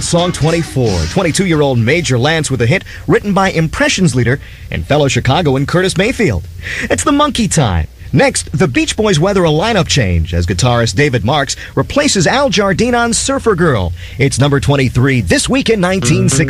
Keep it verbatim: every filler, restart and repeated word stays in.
Song twenty-four, twenty-two-year-old Major Lance with a hit written by Impressions leader and fellow Chicagoan Curtis Mayfield. It's the Monkey Time. Next, the Beach Boys weather a lineup change as guitarist David Marks replaces Al Jardine on Surfer Girl. It's number twenty-three this week in nineteen sixty.